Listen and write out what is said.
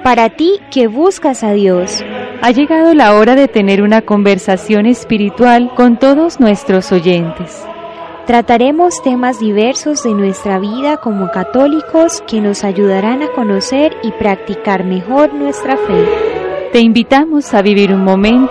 Para ti que buscas a Dios, ha llegado la hora de tener una conversación espiritual con todos nuestros oyentes. Trataremos temas diversos de nuestra vida como católicos que nos ayudarán a conocer y practicar mejor nuestra fe. Te invitamos a vivir un momento